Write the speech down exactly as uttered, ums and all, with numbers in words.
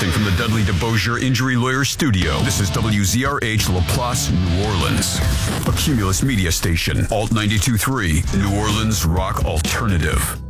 Broadcasting from the Dudley DeBosier Injury Lawyer Studio, this is W Z R H LaPlace, New Orleans. A Cumulus media station, Alt ninety-two point three, New Orleans Rock Alternative.